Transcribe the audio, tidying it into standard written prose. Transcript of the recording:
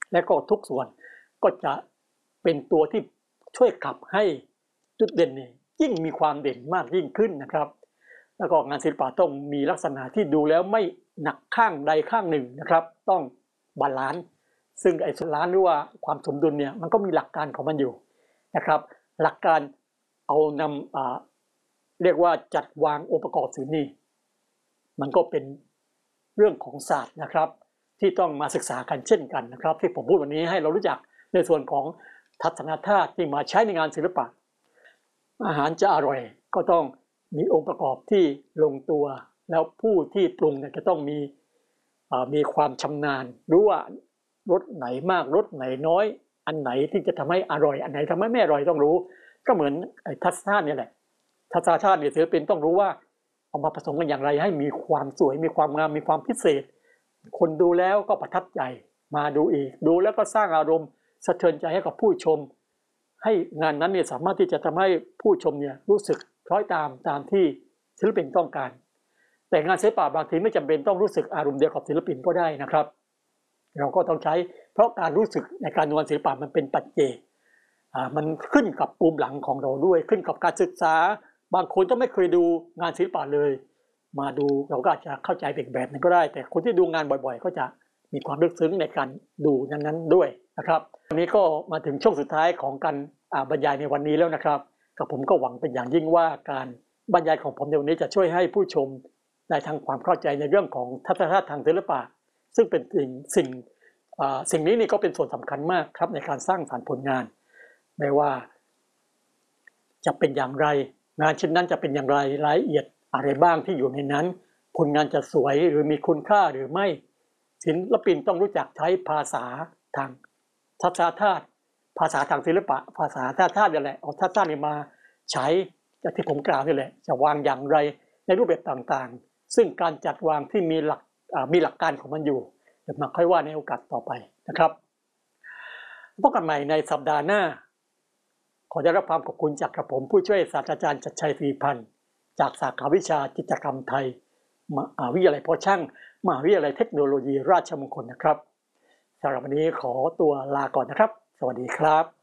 และก็ทุกส่วนก็จะเป็นตัวที่ช่วยขับให้จุดเด่นนี่ยิ่งมีความเด่นมากยิ่งขึ้นนะครับแล้วก็งานศิลปะต้องมีลักษณะที่ดูแล้วไม่หนักข้างใดข้างหนึ่งนะครับต้องบาลานซ์ซึ่งไอ้บาลานซ์หรือว่าความสมดุลเนี่ยมันก็มีหลักการของมันอยู่นะครับหลักการเอานำเรียกว่าจัดวางองค์ประกอบศิลป์นี่มันก็เป็นเรื่องของศาสตร์นะครับที่ต้องมาศึกษากันเช่นกันนะครับที่ผมพูดวันนี้ให้เรารู้จักในส่วนของทัศนธาตุที่มาใช้ในงานศิลปะอาหารจะอร่อยก็ต้องมีองค์ประกอบที่ลงตัวแล้วผู้ที่ปรุงเนี่ยจะต้องมีความชำนาญรู้ว่ารสไหนมากรสไหนน้อยอันไหนที่จะทำให้อร่อยอันไหนทำให้ไม่อร่อยต้องรู้ก็เหมือนทัศนธาตุนี่แหละทัศนธาตุเนี่ยศิลปินต้องรู้ว่าเอามาผสมกันอย่างไรให้มีความสวยมีความงามมีความพิเศษคนดูแล้วก็ประทับใจมาดูอีกดูแล้วก็สร้างอารมณ์สะเทือนใจให้กับผู้ชมให้งานนั้นเนี่ยสามารถที่จะทำให้ผู้ชมเนี่ยรู้สึกคล้อยตามที่ศิลปินต้องการแต่งานศิลปะบางทีไม่จำเป็นต้องรู้สึกอารมณ์เดียวกับศิลปินก็ได้นะครับเราก็ต้องใช้เพราะการรู้สึกในการดูงานศิลปะมันเป็นปัจเจกมันขึ้นกับภูมิหลังของเราด้วยขึ้นกับการศึกษาบางคนก็ไม่เคยดูงานศิลปะเลยมาดูเราก็อาจจะเข้าใจแบบนึงก็ได้แต่คนที่ดูงานบ่อยๆก็จะมีความลึกซึ้งในการดูนั้นๆด้วยนะครับวันนี้ก็มาถึงช่วงสุดท้ายของการบรรยายในวันนี้แล้วนะครับกับผมก็หวังเป็นอย่างยิ่งว่าการบรรยายของผมในวันนี้จะช่วยให้ผู้ชมได้ทางความเข้าใจในเรื่องของทัศนธาตุทางศิลปะซึ่งเป็นสิ่งนี้นี่ก็เป็นส่วนสำคัญมากครับในการสร้างสรรค์ผลงานไม่ว่าจะเป็นอย่างไรงานชิ้นนั้นจะเป็นอย่างไรรายละเอียดอะไรบ้างที่อยู่ในนั้นผลงานจะสวยหรือมีคุณค่าหรือไม่ศิลปินต้องรู้จักใช้ภาษาทางทัศนธาตุภาษาทางศิลปะภาษาทัศนธาตุนี่แหละเอาทัศนธาตุมาใช้จากที่ผมกล่าวนี่แหละจะวางอย่างไรในรูปแบบต่างๆซึ่งการจัดวางที่มีหลักการของมันอยู่เดี๋ยวมาค่อยว่าในโอกาสต่อไปนะครับพบกันใหม่ในสัปดาห์หน้าขอได้รับความขอบคุณจากกระผมผู้ช่วยศาสตราจารย์ชัดชัยศรีพันธ์จากสาขาวิชาจิตรกรรมไทยมหาวิทยาลัยพอช่างมหาวิทยาลัยเทคโนโลยีราชมงคลนะครับสำหรับวันนี้ขอตัวลาก่อนนะครับสวัสดีครับ